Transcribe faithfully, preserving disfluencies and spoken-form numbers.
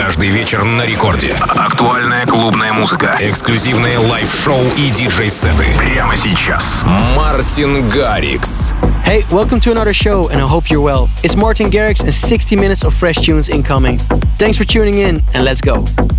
Каждый вечер на рекорде. Актуальная клубная музыка, эксклюзивные лайв-шоу и диджей-сеты. Прямо сейчас. Мартин Гаррикс. Hey, welcome to another show, and I hope you're well. It's Martin Garrix and sixty minutes of fresh tunes incoming. Thanks for tuning in, and let's go.